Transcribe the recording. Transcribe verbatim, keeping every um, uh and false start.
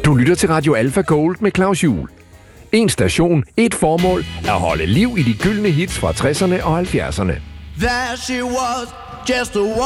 Du lytter til Radio Alpha Gold med Claus Juhl. En station, et formål, at holde liv i de gyldne hits fra tresserne og halvfjerdserne. There she was, just a